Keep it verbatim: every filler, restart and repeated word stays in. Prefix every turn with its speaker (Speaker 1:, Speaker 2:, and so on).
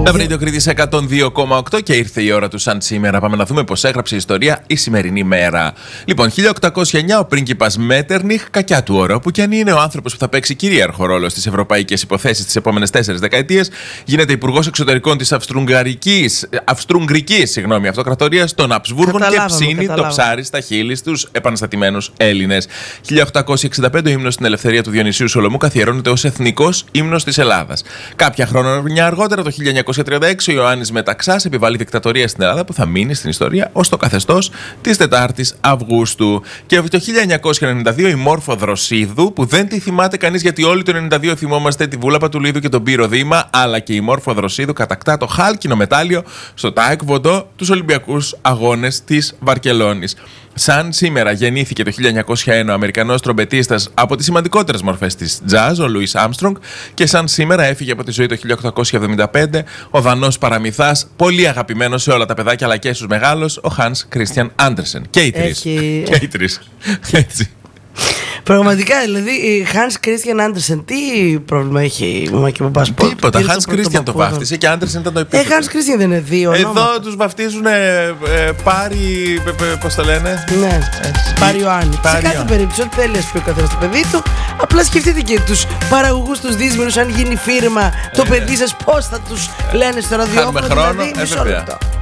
Speaker 1: Love Radio Κρήτης εκατόν δύο κόμμα οκτώ και ήρθε η ώρα του σαν σήμερα. Πάμε να δούμε πώς έγραψε η ιστορία η σημερινή μέρα. Λοιπόν, χίλια οκτακόσια εννιά ο πρίγκιπας Μέττερνιχ, κακιά του ώρα, που κι αν είναι ο άνθρωπος που θα παίξει κυρίαρχο ρόλο στις ευρωπαϊκές υποθέσεις τις επόμενες τέσσερις δεκαετίες, γίνεται υπουργός εξωτερικών της Αυστρουγγρικής, Αυστρουγγρικής συγγνώμη, Αυτοκρατορίας των Αψβούργων και ψήνει το ψάρι στα χείλη στους επαναστατημένους Έλληνες. χίλια οκτακόσια εξήντα πέντε ο ύμνος στην ελευθερία του Διονυσίου Σολομού καθιερώνεται ως εθνικός ύμνος της Ελλάδας. Κάποια χρόνια αργότερα, το χίλια εννιακόσια τριάντα έξι, ο Ιωάννης Μεταξάς επιβάλλει δικτατορία στην Ελλάδα που θα μείνει στην ιστορία ως το καθεστώς της τετάρτης Αυγούστου. Και το χίλια εννιακόσια ενενήντα δύο η Μόρφο Δροσίδου, που δεν τη θυμάται κανείς γιατί όλοι το ενενήντα δύο θυμόμαστε τη Βούλα Πατουλίδου και τον Πύρο Δήμα, αλλά και η Μόρφο Δροσίδου κατακτά το χάλκινο μετάλλιο στο Τάεκβοντο τους Ολυμπιακούς Αγώνες της Βαρκελόνης. Σαν σήμερα γεννήθηκε το χίλια εννιακόσια ένα ο Αμερικανός τρομπετίστας από τις σημαντικότερες μορφές της jazz, ο Λουίς Άρμστρονγκ, και σαν σήμερα έφυγε από τη ζωή το χίλια οκτακόσια εβδομήντα πέντε ο Δανός παραμυθάς, πολύ αγαπημένος σε όλα τα παιδάκια αλλά και στους μεγάλους, ο Hans Christian Andersen. Και οι τρεις.
Speaker 2: Έχει...
Speaker 1: Και οι τρεις. Έτσι.
Speaker 2: Πραγματικά, δηλαδή, η Hans Christian Andersen, τι πρόβλημα έχει η μαμά και ο παπάς?
Speaker 1: Τίποτα. Hans Christian το βάφτισε και Andersen ήταν το επίθετο.
Speaker 2: Ε, Hans Christian δεν είναι δύο ονόματα?
Speaker 1: Εδώ τους βαφτίζουν ε, ε, Πάρη, πώς το λένε?
Speaker 2: Ναι, Πάρη Ιωάννη. Σε κάθε περίπτωση, ό,τι θέλει ας πει ο καθένας το παιδί του. Απλά σκεφτείτε και τους παραγωγούς τους δύσμενους, αν γίνει φίρμα, το παιδί σας πώς θα τους λένε στο ραδιόφωνο?
Speaker 1: Χάνουμε χρόνο,
Speaker 2: δηλαδή, μισό λεπτό.